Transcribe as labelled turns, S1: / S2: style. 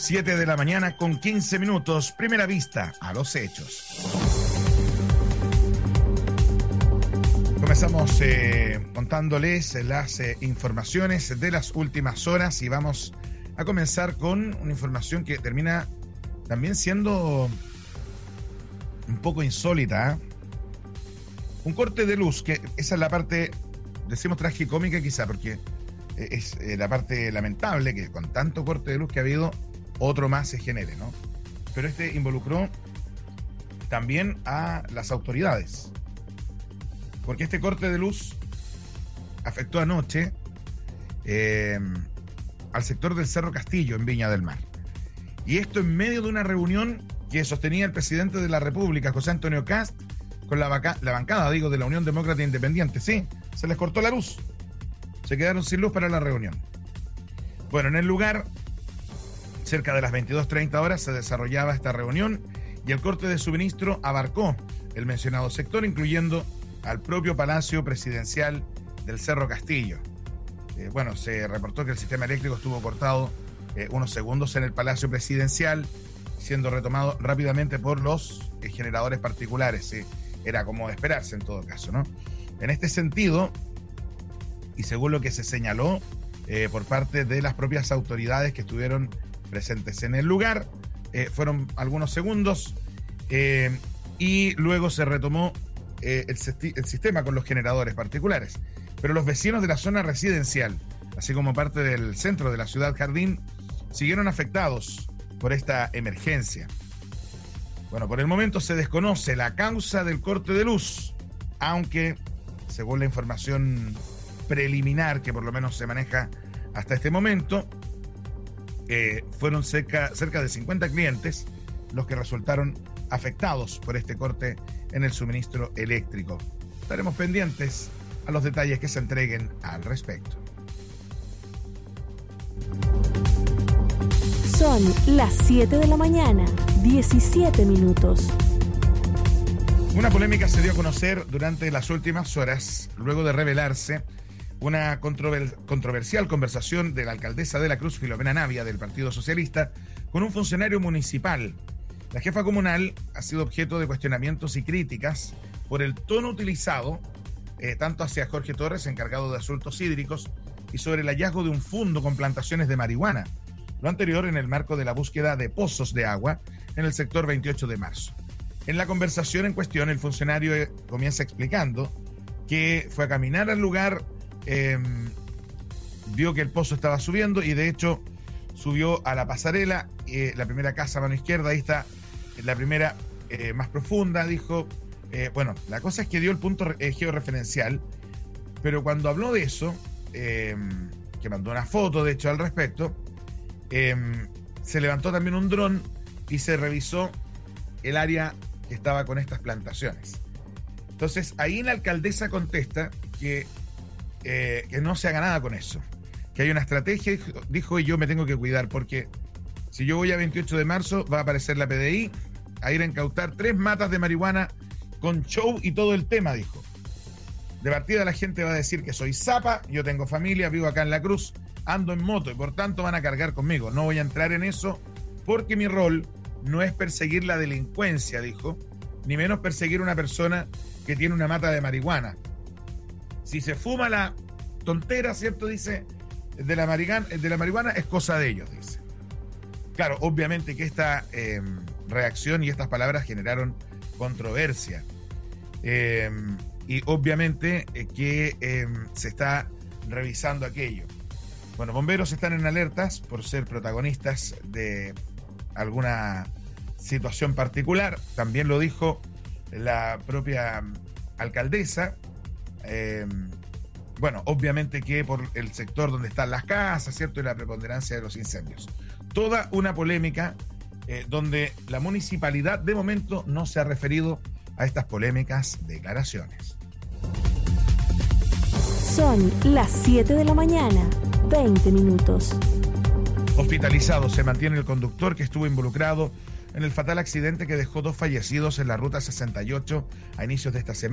S1: 7 de la mañana con 15 minutos. Primera vista a los hechos. Comenzamos contándoles las informaciones de las últimas horas y vamos a comenzar con una información que termina también siendo un poco insólita. Un corte de luz, que esa es la parte, decimos tragicómica quizá, porque es la parte lamentable que con tanto corte de luz que ha habido, otro más se genere, ¿no? Pero este involucró también a las autoridades, porque este corte de luz afectó anoche al sector del Cerro Castillo en Viña del Mar. Y esto en medio de una reunión que sostenía el presidente de la República, José Antonio Kast, con la bancada, de la Unión Demócrata Independiente. Sí, se les cortó la luz. Se quedaron sin luz para la reunión. Bueno, en el lugar, cerca de las 22:30 horas, se desarrollaba esta reunión y el corte de suministro abarcó el mencionado sector, incluyendo al propio Palacio Presidencial del Cerro Castillo. Se reportó que el sistema eléctrico estuvo cortado unos segundos en el Palacio Presidencial, siendo retomado rápidamente por los generadores particulares. ¿Sí? Era como de esperarse en todo caso, ¿no? En este sentido, y según lo que se señaló por parte de las propias autoridades que estuvieron presentes en el lugar, fueron algunos segundos y luego se retomó el sistema con los generadores particulares. Pero los vecinos de la zona residencial, así como parte del centro de la ciudad Jardín, siguieron afectados por esta emergencia. Bueno, por el momento se desconoce la causa del corte de luz, aunque, según la información preliminar que por lo menos se maneja hasta este momento, fueron cerca de 50 clientes los que resultaron afectados por este corte en el suministro eléctrico. Estaremos pendientes a los detalles que se entreguen al respecto.
S2: Son las 7 de la mañana, 17 minutos.
S1: Una polémica se dio a conocer durante las últimas horas, luego de revelarse una controversial conversación de la alcaldesa de la Cruz, Filomena Navia, del Partido Socialista, con un funcionario municipal. La jefa comunal ha sido objeto de cuestionamientos y críticas por el tono utilizado, tanto hacia Jorge Torres, encargado de asuntos hídricos, y sobre el hallazgo de un fundo con plantaciones de marihuana. Lo anterior en el marco de la búsqueda de pozos de agua en el sector 28 de marzo. En la conversación en cuestión, el funcionario comienza explicando que fue a caminar al lugar, vio que el pozo estaba subiendo y de hecho subió a la pasarela, la primera casa a mano izquierda, ahí está la primera más profunda, dijo. La cosa es que dio el punto georreferencial, pero cuando habló de eso, que mandó una foto de hecho al respecto, se levantó también un dron y se revisó el área que estaba con estas plantaciones. Entonces ahí la alcaldesa contesta que no se haga nada con eso, que hay una estrategia, dijo, y yo me tengo que cuidar porque si yo voy a 28 de marzo va a aparecer la PDI a ir a incautar 3 matas de marihuana con show y todo el tema, dijo. De partida la gente va a decir que soy zapa, yo tengo familia, vivo acá en La Cruz, ando en moto y por tanto van a cargar conmigo. No voy a entrar en eso porque mi rol no es perseguir la delincuencia, dijo, ni menos perseguir a una persona que tiene una mata de marihuana. Si se fuma la tontera, ¿cierto? Dice, de la marihuana es cosa de ellos, dice. Claro, obviamente que esta reacción y estas palabras generaron controversia. Y obviamente que se está revisando aquello. Bueno, bomberos están en alertas por ser protagonistas de alguna situación particular. También lo dijo la propia alcaldesa. Obviamente que por el sector donde están las casas, ¿cierto? Y la preponderancia de los incendios. Toda una polémica donde la municipalidad de momento no se ha referido a estas polémicas declaraciones.
S2: Son las 7 de la mañana, 20 minutos.
S1: Hospitalizado se mantiene el conductor que estuvo involucrado en el fatal accidente que dejó 2 fallecidos en la ruta 68 a inicios de esta semana.